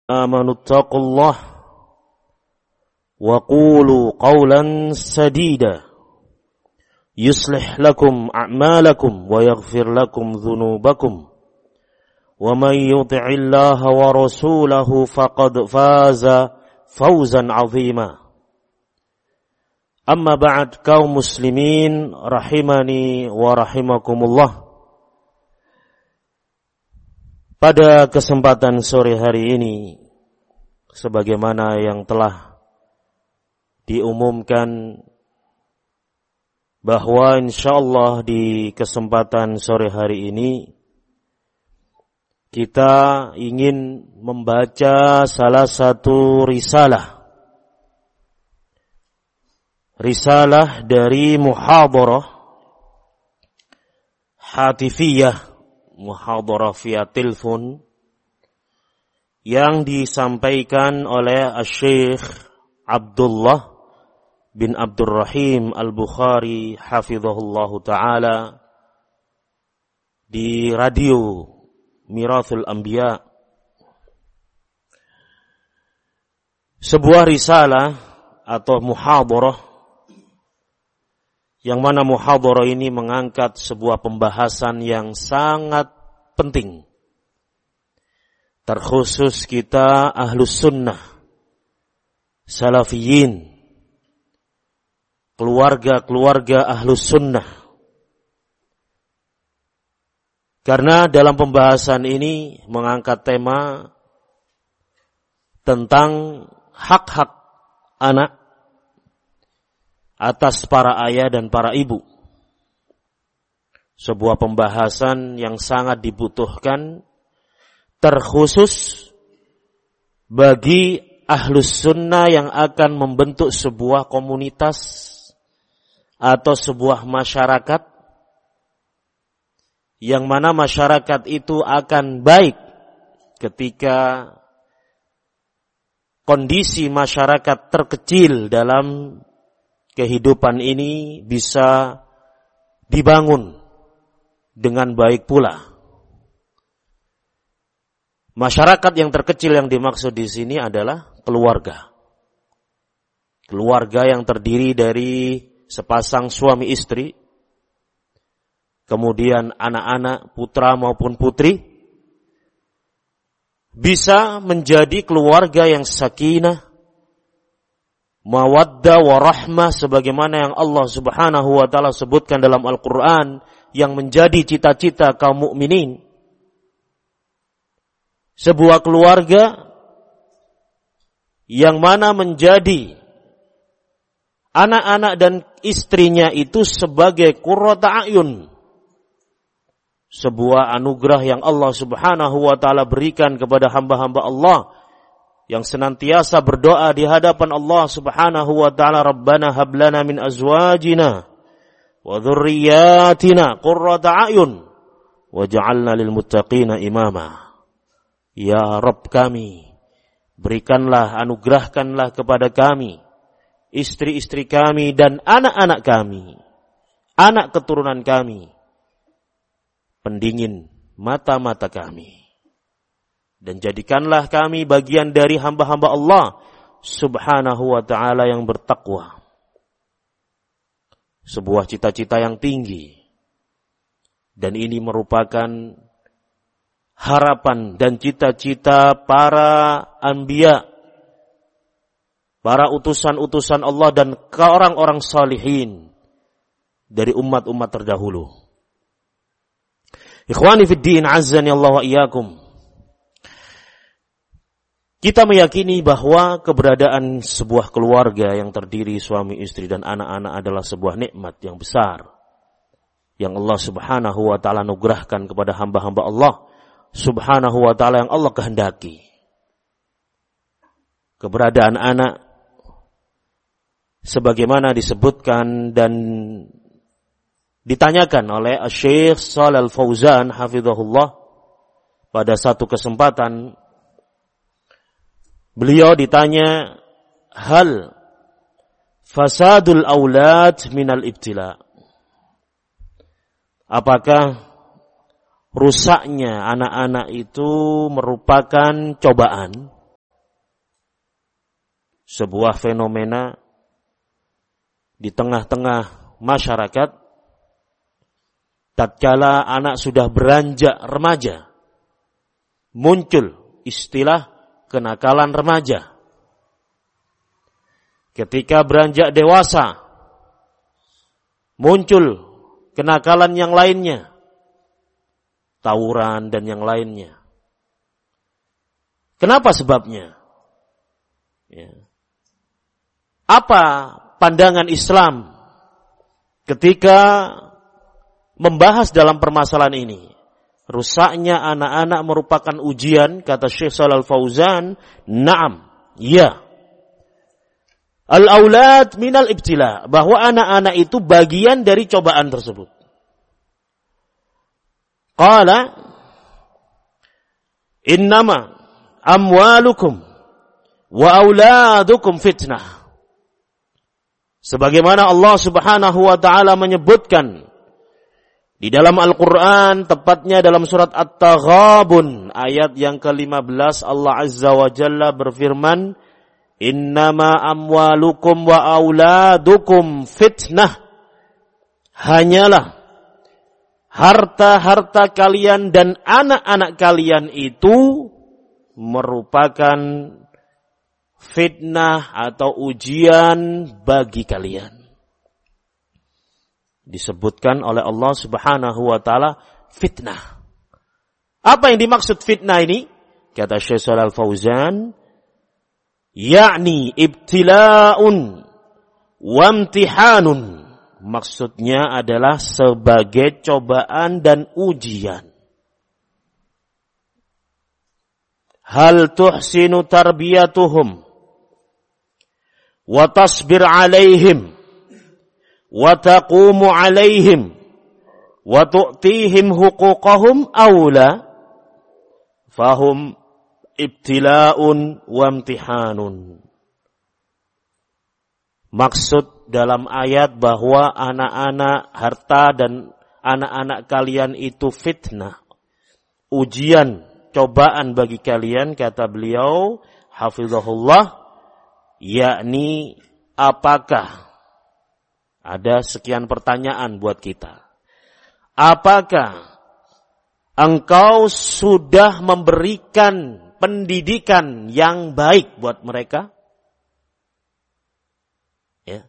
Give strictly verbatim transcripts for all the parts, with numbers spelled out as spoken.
آمنوا اتقوا الله وقولوا قولا سديدا يصلح لكم أعمالكم ويغفر لكم ذنوبكم ومن يطع الله ورسوله فقد فاز فوزا عظيما. أما بعد, kaum muslimin rahimani wa rahimakumullah. Pada kesempatan sore hari ini, sebagaimana yang telah diumumkan bahwa insyaallah di kesempatan sore hari ini kita ingin membaca salah satu risalah. Risalah dari muhadharah hatifiyah, muhadharah via telepon yang disampaikan oleh Syekh Abdullah bin Abdurrahim Al-Bukhari hafizahullahu ta'ala di radio Mirathul Anbiya. Sebuah risalah atau muhadharah yang mana muhadharah ini mengangkat sebuah pembahasan yang sangat penting. Terkhusus kita ahlus sunnah, salafiyin, keluarga-keluarga ahlus sunnah. Karena dalam pembahasan ini mengangkat tema tentang hak-hak anak atas para ayah dan para ibu. Sebuah pembahasan yang sangat dibutuhkan, terkhusus bagi ahlus sunnah yang akan membentuk sebuah komunitas atau sebuah masyarakat, yang mana masyarakat itu akan baik ketika kondisi masyarakat terkecil dalam kehidupan ini bisa dibangun dengan baik pula. Masyarakat yang terkecil yang dimaksud di sini adalah keluarga. Keluarga yang terdiri dari sepasang suami istri, kemudian anak-anak, putra maupun putri, bisa menjadi keluarga yang sakinah, mawaddah warahmah, sebagaimana yang Allah Subhanahu wa taala sebutkan dalam Al-Qur'an, yang menjadi cita-cita kaum mukminin. Sebuah keluarga yang mana menjadi anak-anak dan istrinya itu sebagai qurrata a'yun, sebuah anugerah yang Allah Subhanahu wa taala berikan kepada hamba-hamba Allah yang senantiasa berdoa di hadapan Allah Subhanahu wa ta'ala, Rabbana hablana min azwajina wa dhurriyyatina qurrata a'yun waj'alna lil muttaqina imama. Ya Rabb kami, berikanlah, anugerahkanlah kepada kami, istri-istri kami dan anak-anak kami, anak keturunan kami, pendingin mata-mata kami. Dan jadikanlah kami bagian dari hamba-hamba Allah Subhanahu wa ta'ala yang bertakwa. Sebuah cita-cita yang tinggi. Dan ini merupakan harapan dan cita-cita para anbiya, para utusan-utusan Allah dan orang-orang salihin dari umat-umat terdahulu. Ikhwani fid din, azzani Allah wa iyyakum. Kita meyakini bahwa keberadaan sebuah keluarga yang terdiri suami, istri, dan anak-anak adalah sebuah nikmat yang besar yang Allah Subhanahu wa ta'ala anugerahkan kepada hamba-hamba Allah Subhanahu wa ta'ala yang Allah kehendaki. Keberadaan anak sebagaimana disebutkan dan ditanyakan oleh Syekh Shalal Fauzan hafizahullah pada satu kesempatan. Beliau ditanya, hal fasadul aulad minal ibtila? Apakah rusaknya anak-anak itu merupakan cobaan sebuah fenomena di tengah-tengah masyarakat tatkala anak sudah beranjak remaja, muncul istilah kenakalan remaja. Ketika beranjak dewasa, muncul kenakalan yang lainnya, tawuran dan yang lainnya. Kenapa sebabnya? Ya. Apa pandangan Islam ketika membahas dalam permasalahan ini? Rusaknya anak-anak merupakan ujian, kata Syekh Shalal Fauzan. Naam, ya. Al-aulad minal ibtila, bahwa anak-anak itu bagian dari cobaan tersebut. Qala innama amwalukum wa auladukum fitnah. Sebagaimana Allah Subhanahu wa taala menyebutkan di dalam Al-Qur'an, tepatnya dalam surat At-Taghabun ayat yang kelima belas, Allah Azza wa Jalla berfirman, innama amwalukum wa auladukum fitnah. Hanyalah harta-harta kalian dan anak-anak kalian itu merupakan fitnah atau ujian bagi kalian. Disebutkan oleh Allah Subhanahu wa taala fitnah. Apa yang dimaksud fitnah ini? Kata Syekh Shalal Fauzan, yakni ibtila'un wa imtihanun. Maksudnya adalah sebagai cobaan dan ujian. Hal tuhsinu tarbiyatuhum wa tasbir alaihim wa taqumu alaihim wa tu'tihim huquqahum awla fahum ibtila'un wa imtihanun. Maksud dalam ayat bahwa anak-anak harta dan anak-anak kalian itu fitnah, ujian, cobaan bagi kalian, kata beliau hafizahullah, yakni apakah, ada sekian pertanyaan buat kita. Apakah engkau sudah memberikan pendidikan yang baik buat mereka? Ya.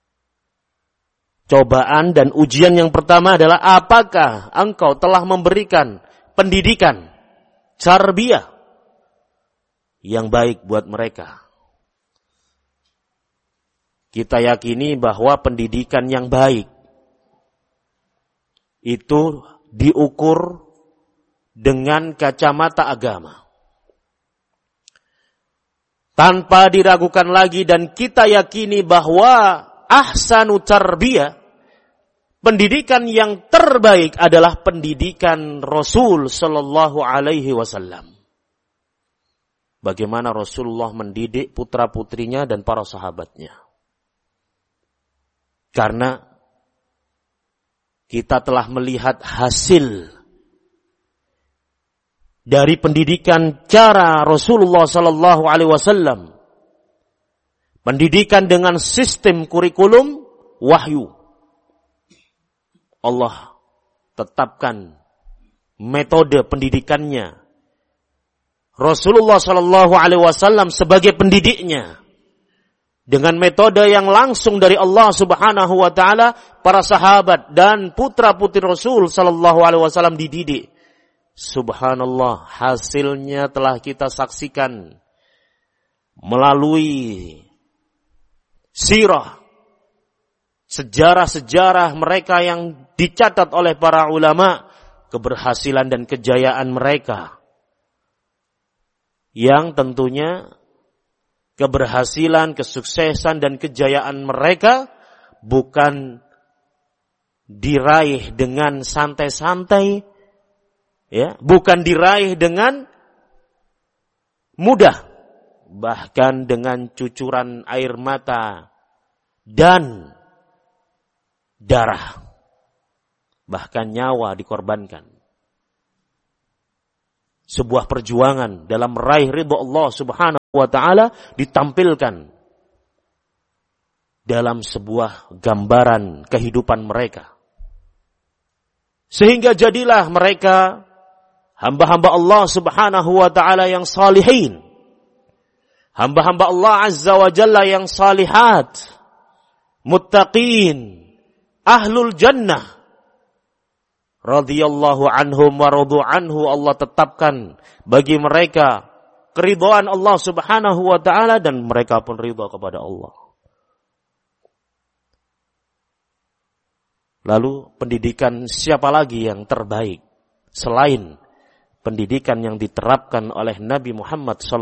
Cobaan dan ujian yang pertama adalah apakah engkau telah memberikan pendidikan tarbiyah yang baik buat mereka? Kita yakini bahwa pendidikan yang baik itu diukur dengan kacamata agama. Tanpa diragukan lagi, dan kita yakini bahwa ahsanu tarbiyah, pendidikan yang terbaik adalah pendidikan Rasul sallallahu alaihi wasallam. Bagaimana Rasulullah mendidik putra-putrinya dan para sahabatnya. Karena kita telah melihat hasil dari pendidikan cara Rasulullah sallallahu alaihi wasallam. Pendidikan dengan sistem kurikulum wahyu. Allah tetapkan metode pendidikannya. Rasulullah sallallahu alaihi wasallam sebagai pendidiknya. Dengan metode yang langsung dari Allah Subhanahu wa taala, para sahabat dan putra-putri Rasul sallallahu alaihi wasallam dididik. Subhanallah, hasilnya telah kita saksikan melalui sirah, sejarah-sejarah mereka yang dicatat oleh para ulama, keberhasilan dan kejayaan mereka. Yang tentunya keberhasilan, kesuksesan dan kejayaan mereka bukan diraih dengan santai-santai, ya, bukan diraih dengan mudah, bahkan dengan cucuran air mata dan darah, bahkan nyawa dikorbankan. Sebuah perjuangan dalam meraih ridha Allah Subhanahu wa taala ditampilkan dalam sebuah gambaran kehidupan mereka. Sehingga jadilah mereka hamba-hamba Allah Subhanahu wa taala yang salihin. Hamba-hamba Allah Azza wa Jalla yang salihat, muttaqin, ahlul jannah. Radhiyallahu anhum wa radu anhu, Allah tetapkan bagi mereka keridhaan Allah Subhanahu wa taala dan mereka pun ridha kepada Allah. Lalu pendidikan siapa lagi yang terbaik selain pendidikan yang diterapkan oleh Nabi Muhammad sallallahu